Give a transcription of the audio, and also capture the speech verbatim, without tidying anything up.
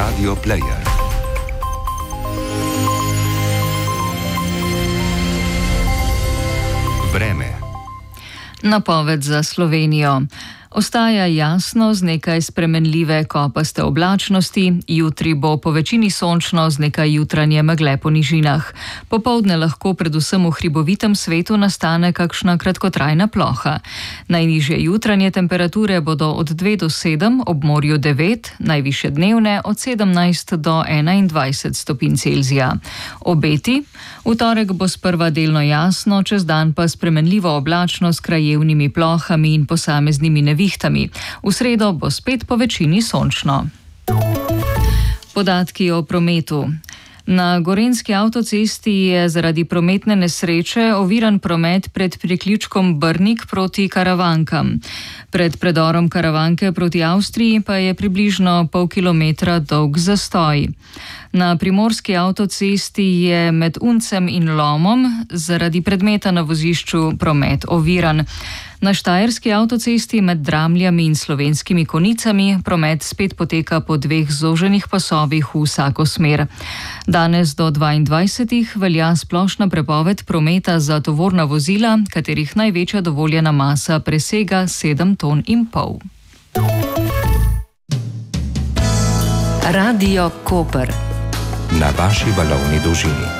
Radio Player. Vreme. Napoved za Slovenijo. Ostaja jasno z nekaj spremenljive kopaste oblačnosti, jutri bo po večini sončno z nekaj jutranje megle po nižinah. Popoldne lahko predvsem v hribovitem svetu nastane kakšna kratkotrajna ploha. Najnižje jutranje temperature bodo od dve do sedem, ob morju devet, najvišje dnevne od sedemnajst do enaindvajset stopinj Celzija. Obeti: v torek bo sprva delno jasno, čez dan pa spremenljivo oblačno s krajevnimi plohami in posameznimi nevihtami. V sredo bo spet po večini sončno. Podatki o prometu. Na gorenjski avtocesti je zaradi prometne nesreče oviran promet pred priključkom Brnik proti Karavankam. Pred predorom Karavanke proti Avstriji pa je približno pol kilometra dolg zastoj. Na primorski avtocesti je med Uncem in Lomom zaradi predmeta na vozišču promet oviran. Na štajerski avtocesti med Dramljami in Slovenskimi Konicami promet spet poteka po dveh zoženih pasovih v vsako smer. Danes do dvaindvajsetih velja splošna prepoved prometa za tovorna vozila, katerih največja dovoljena masa presega sedem ton in pol. Radio Koper. Na vaši valovni dolžini.